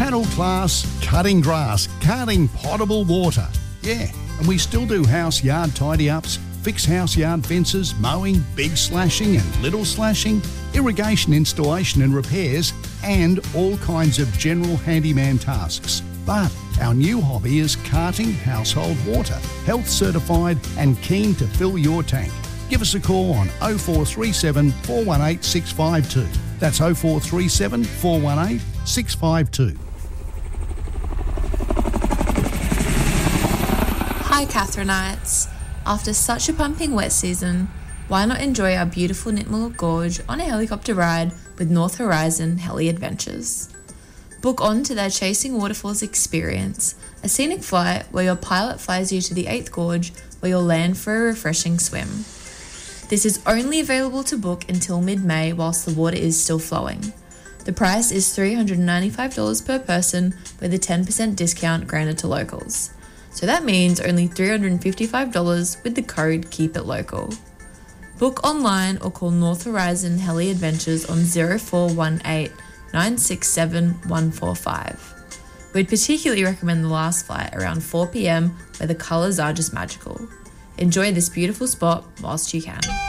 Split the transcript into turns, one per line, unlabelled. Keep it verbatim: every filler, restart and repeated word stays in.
Paddle class, cutting grass, carting potable water. Yeah, and we still do house yard tidy-ups, fix house yard fences, mowing, big slashing and little slashing, irrigation installation and repairs, and all kinds of general handyman tasks. But our new hobby is carting household water, health certified and keen to fill your tank. Give us a call on oh four three seven, four one eight, six five two. That's oh four three seven, four one eight, six five two.
Hi Catherinites. After such a pumping wet season, why not enjoy our beautiful Nitmiluk Gorge on a helicopter ride with North Horizon Heli Adventures? Book on to their Chasing Waterfalls experience, a scenic flight where your pilot flies you to the eighth Gorge where you'll land for a refreshing swim. This is only available to book until mid-May whilst the water is still flowing. The price is three hundred ninety-five dollars per person with a ten percent discount granted to locals. So that means only three hundred fifty-five dollars with the code KEEPITLOCAL. Book online or call North Horizon Heli Adventures on oh four one eight, nine six seven, one four five. We'd particularly recommend the last flight around four p.m. where the colours are just magical. Enjoy this beautiful spot whilst you can.